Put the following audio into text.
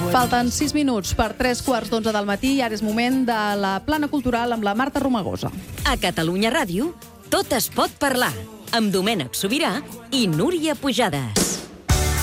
Falten 6 minuts per 3:15 del matí i ara és moment de la plana cultural amb la Marta Romagosa. A Catalunya Ràdio, tot es pot parlar, amb Domènec Sobirà i Núria Pujades.